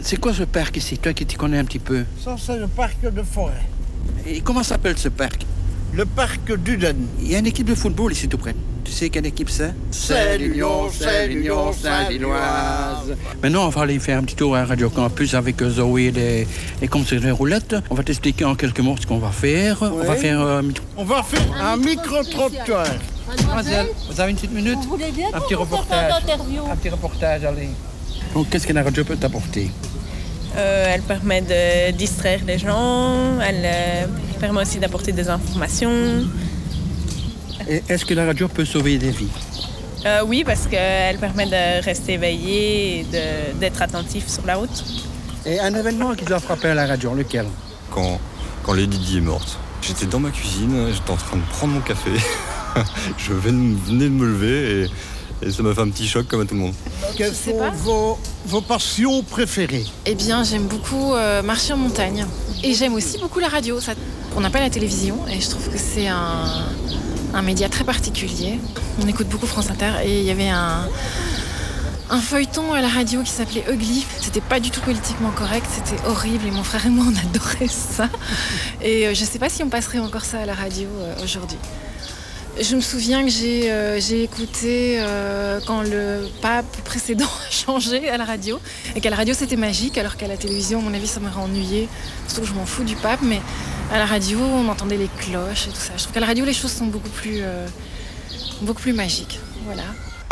C'est quoi ce parc ici, toi qui t'y connais un petit peu? Ça, c'est le parc de forêt. Et comment s'appelle ce parc? Le parc d'Uden. Il y a une équipe de football ici tout près. Tu sais quelle équipe c'est? C'est l'Union Saint-Gilloise. Maintenant, on va aller faire un petit tour à Radio Campus avec Zoé et comme c'est des roulettes. On va t'expliquer en quelques mots ce qu'on va faire. Ouais. On va faire un micro-trottoir. Mademoiselle, vous avez une petite minute? Vous voulez bien Un qu'on petit vous fasse reportage. un interview? Un petit reportage, allez. Donc, qu'est-ce que la radio peut t'apporter? Elle permet de distraire les gens, elle permet aussi d'apporter des informations. Et est-ce que la radio peut sauver des vies? Oui, parce qu'elle permet de rester éveillé et d'être attentif sur la route. Et un événement qui t'a frappé à la radio, lequel? Quand Lady Di est morte. J'étais dans ma cuisine, j'étais en train de prendre mon café. Je venais de me lever et ça m'a fait un petit choc comme à tout le monde. Quelles sont vos passions préférées? Eh bien, j'aime beaucoup marcher en montagne. Et j'aime aussi beaucoup la radio. On n'a pas la télévision et je trouve que c'est un média très particulier. On écoute beaucoup France Inter et il y avait un feuilleton à la radio qui s'appelait Ugly. C'était pas du tout politiquement correct, c'était horrible et mon frère et moi on adorait ça. Et je sais pas si on passerait encore ça à la radio aujourd'hui. Je me souviens que j'ai écouté quand le pape précédent a changé à la radio et qu'à la radio c'était magique alors qu'à la télévision à mon avis ça m'aurait ennuyé. Surtout que je m'en fous du pape, mais à la radio on entendait les cloches et tout ça. Je trouve qu'à la radio les choses sont beaucoup plus magiques. Voilà.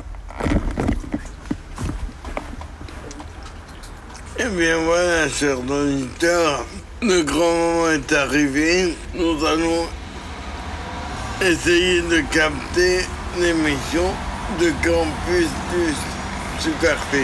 Eh bien voilà, chers auditeurs, le grand moment est arrivé. Nous allons essayer de capter l'émission de Campus du Superfil.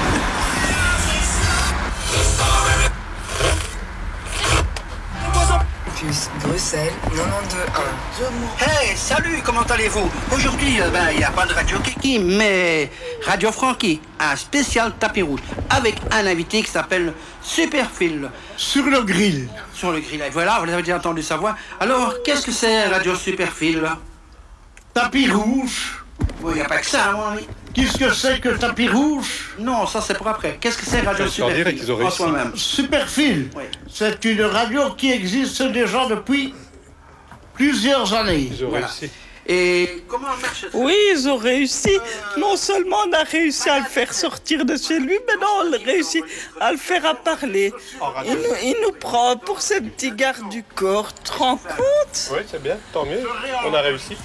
Bruxelles 92.1. Hey, salut, comment allez-vous? Aujourd'hui, il n'y a pas de Radio Kiki, mais Radio Francky, un spécial tapis rouge, avec un invité qui s'appelle Superfil. Sur le grill. Sur le grill, et voilà, vous avez déjà entendu sa voix. Alors, qu'est-ce que c'est Radio Superfil? Tapis rouge. Il n'y a pas que ça, moi. Qu'est-ce que c'est que tapis rouge? Non, ça c'est pour après. Qu'est-ce que c'est Radio Superfil? En soi-même. Superfil, Oui. c'est une radio qui existe déjà depuis plusieurs années. Ils ont réussi. Et comment marche ça? Oui, ils ont réussi. Non seulement on a réussi à le faire sortir de chez lui, mais non, on a réussi à le faire parler. Il nous prend pour ce petit garde du corps. Tu te rends compte? Oui, c'est bien, tant mieux. On a réussi.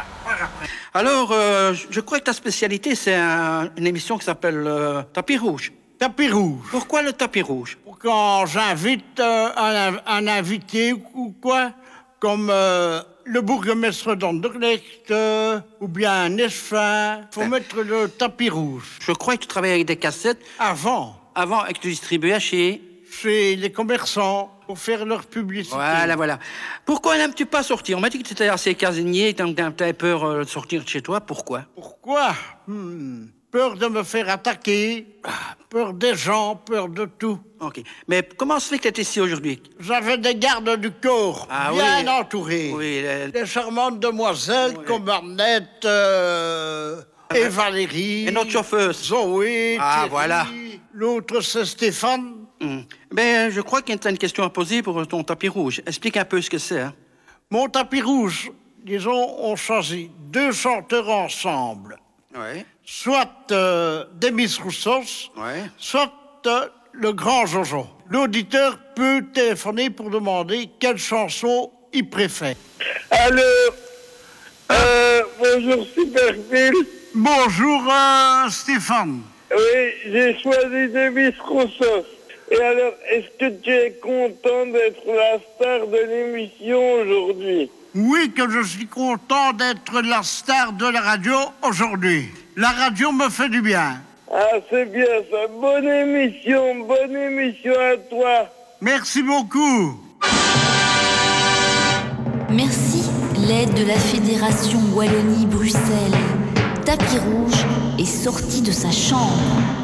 Alors, je crois que ta spécialité, c'est une émission qui s'appelle Tapis Rouge. Tapis rouge. Pourquoi le tapis rouge? Quand j'invite un invité ou quoi, comme le bourgmestre d'Anderlecht ou bien un échevin, il faut mettre le tapis rouge. Je crois que tu travaillais avec des cassettes. Avant, Et que tu distribuais chez les commerçants pour faire leur publicité. Voilà. Pourquoi n'aimes-tu pas sortir? On m'a dit que tu étais assez casanier, que tu avais peur de sortir de chez toi. Pourquoi? Pourquoi? Peur de me faire attaquer, peur des gens, peur de tout. Ok. Mais comment se fait que tu es ici aujourd'hui? J'avais des gardes du corps bien entourés. Oui. Des charmantes demoiselles comme Arnette et Valérie. Et notre chauffeuse. Zoé, Thierry. Voilà. L'autre, c'est Stéphane. Ben, je crois qu'il y a une question à poser pour ton tapis rouge. Explique un peu ce que c'est. Hein. Mon tapis rouge, disons, on choisit 2 chanteurs ensemble. Ouais. Soit Demis Roussos, soit le grand Jojo. L'auditeur peut téléphoner pour demander quelle chanson il préfère. Alors, bonjour Superfil. Bonjour Stéphane. Oui, j'ai choisi Demis Roussos. Et alors, est-ce que tu es content d'être la star de l'émission aujourd'hui? Oui, que je suis content d'être la star de la radio aujourd'hui. La radio me fait du bien. Ah, c'est bien ça. Bonne émission à toi. Merci beaucoup. Merci, l'aide de la Fédération Wallonie-Bruxelles. Tapis Rouge est sorti de sa chambre.